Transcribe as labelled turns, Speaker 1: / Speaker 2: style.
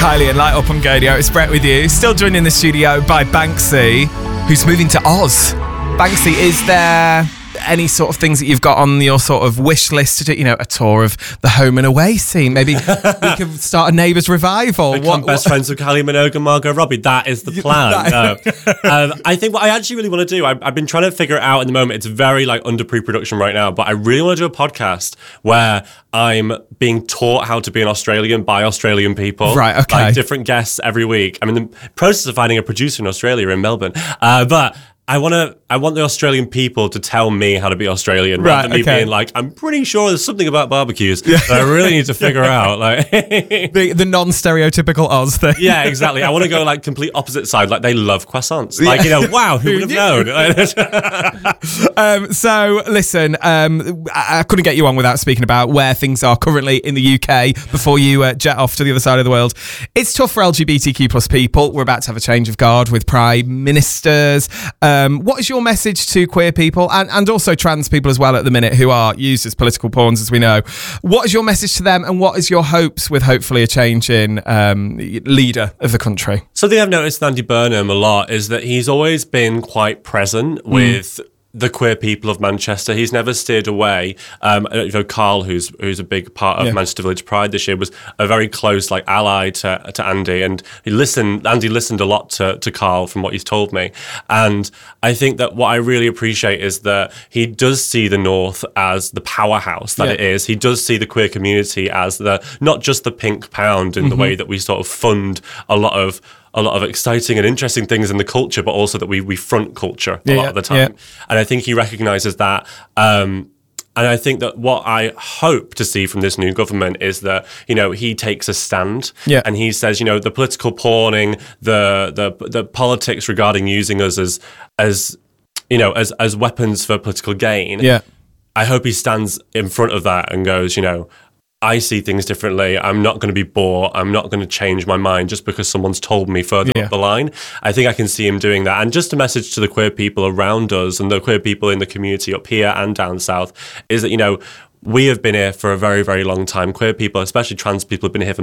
Speaker 1: Kylie and Light Up on Gadio. It's Brett with you. Still joined in the studio by Banksy, who's moving to Oz. Banksy, is there any sort of things that you've got on your sort of wish list to do? You know, a tour of the home and away scene. Maybe we could start a Neighbours revival.
Speaker 2: Become best friends with Kylie Minogue and Margot Robbie. That is the plan. No. I think what I actually really want to do, I've been trying to figure it out in the moment. It's very under pre-production right now, but I really want to do a podcast where I'm being taught how to be an Australian by Australian people.
Speaker 1: Right, okay.
Speaker 2: Like different guests every week. I'm in the process of finding a producer in Australia, in Melbourne. But I want the Australian people to tell me how to be Australian, rather than me being like, I'm pretty sure there's something about barbecues that I really need to figure out. Like
Speaker 1: the non-stereotypical Oz thing.
Speaker 2: Yeah, exactly. I want to go complete opposite side. Like they love croissants. Like, wow, who would have known?
Speaker 1: So listen, I couldn't get you on without speaking about where things are currently in the UK before you jet off to the other side of the world. It's tough for LGBTQ plus people. We're about to have a change of guard with prime ministers. What is your message to queer people and also trans people as well at the minute who are used as political pawns, as we know? What is your message to them, and what is your hopes with hopefully a change in leader of the country?
Speaker 2: Something I've noticed with Andy Burnham a lot is that he's always been quite present with the queer people of Manchester. He's never steered away. Carl, who's a big part of Manchester Village Pride this year, was a very close ally to Andy, and Andy listened a lot to Carl from what he's told me. And I think that what I really appreciate is that he does see the North as the powerhouse that it is. He does see the queer community as not just the pink pound in the way that we sort of fund a lot of exciting and interesting things in the culture, but also that we front culture a lot of the time. Yeah. And I think he recognises that. And I think that what I hope to see from this new government is that, he takes a stand and he says, the political pawning, the politics regarding using us as weapons for political gain. Yeah. I hope he stands in front of that and goes, I see things differently. I'm not going to be bought. I'm not going to change my mind just because someone's told me further up the line. I think I can see him doing that. And just a message to the queer people around us and the queer people in the community up here and down south is that, we have been here for a very, very long time. Queer people, especially trans people, have been here for